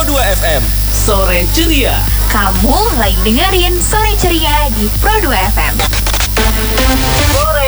Pro 2 FM. Sore Ceria. Kamu lagi dengerin Sore Ceria di Pro 2 FM. Sore